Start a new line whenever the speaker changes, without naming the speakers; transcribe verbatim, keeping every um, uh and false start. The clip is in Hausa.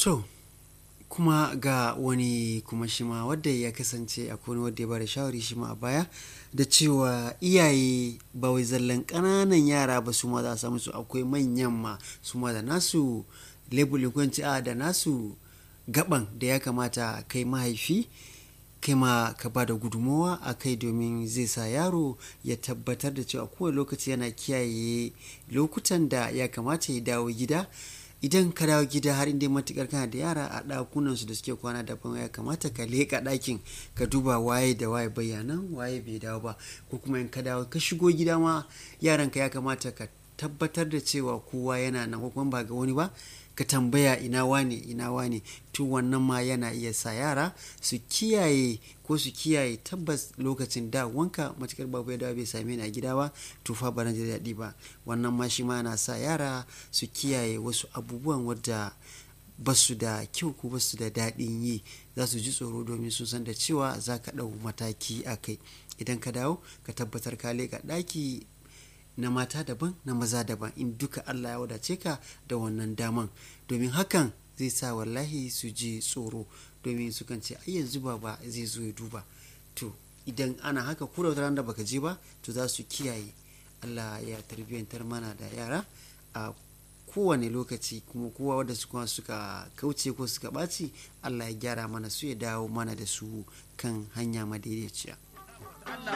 To kuma ga wani kuma shi ma wadda ya kasance akwai wani wadda ya bada shawari shi ma a baya da cewa iyaye ba wai zallan ƙananan yara ba su ma za a samu su, akwai manyan ma su ma da nasu lebulin kwanci a da nasu gaban da ya kamata kai mahaifi kai ma ka ba da gudunmawa a kai, domin zai sa yaro ya tabbatar da cewa kowane lokaci yana kiyaye lokutan da ya kamata ya dawo gida. Idan ka dawo gida har inda matukar kana da yara a ɗakunansu da suke kwana daban, ya kamata ka leƙa ɗakin ka duba waye da waye bayanan waye bai dawo ba, ko kuma in ka dawo ka shigo gida ma yaranka ya kamata ka tabbatar da cewa kowa yana nan, ko kuma ba ga wani ba ka tambaya ina wane ina wane. To wannan ma yana iya sa yara su kiyaye ko su kiyaye tabbas lokacin da wanka matukar babu ya dawo bai same ni a gida ba to fa ba na ji daɗi ba. Wannan ma shi ma yana sa yara su kiyaye wasu abubuwan wadda ba su da kyau ko ba su da daɗin yi, za su ji tsoro domin sun san da cewa za ka ɗau mataki a kai. Idan ka dawo ka tabbatar ka leƙa ɗaki na mata daban na maza daban, in duka Allah ya wadace ka da wannan daman, domin hakan zai sa wallahi su ji tsoro, domin su kan ce ai yanzu baba zai zo ya duba. To idan ana haka ko da wata rana da baka je ba to za su kiyaye. Allah ya tarbiyyantar mana da yara a kowane lokaci, kuma kowa wadda su kuma suka kauce ko suka ɓaci Allah ya gyara mana su, ya dawo mana da su kan hanya madaidaiciya.